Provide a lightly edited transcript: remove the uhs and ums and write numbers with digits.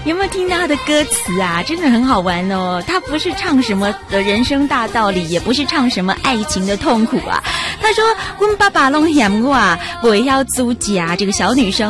有没有听到他的歌词啊？真的很好玩哦。他不是唱什么的人生大道理，也不是唱什么爱情的痛苦啊。他说：“阮爸爸拢嫌我不会晓煮家。”这个小女生